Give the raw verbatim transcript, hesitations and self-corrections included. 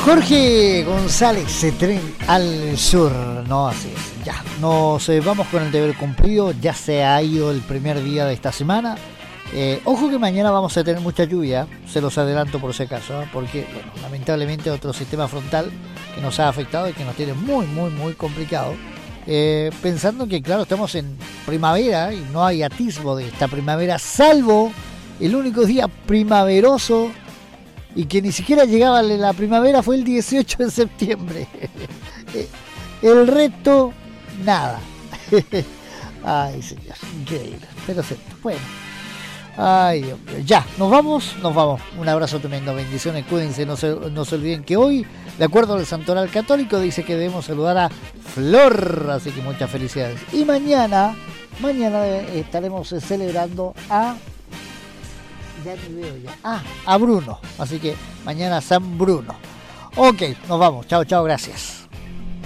Jorge González, Tren al Sur, no, así es, ya, nos eh, vamos con el deber cumplido, ya se ha ido el primer día de esta semana, eh, ojo que mañana vamos a tener mucha lluvia, se los adelanto por si acaso, ¿eh? Porque, bueno, lamentablemente otro sistema frontal que nos ha afectado y que nos tiene muy, muy, muy complicado, eh, pensando que, claro, estamos en primavera y no hay atisbo de esta primavera, salvo el único día primaveroso y que ni siquiera llegaba la primavera fue el dieciocho de septiembre. El resto, nada. Ay, señor, increíble. Pero cierto. Bueno. Ay, Dios mío. Ya, nos vamos, nos vamos. Un abrazo tremendo, bendiciones, cuídense. No se, no se olviden que hoy, de acuerdo al Santoral Católico, dice que debemos saludar a Flor. Así que muchas felicidades. Y mañana, mañana estaremos celebrando a... Ya ni veo ya. Ah, a Bruno. Así que mañana San Bruno. Ok, nos vamos. Chao, chao, gracias.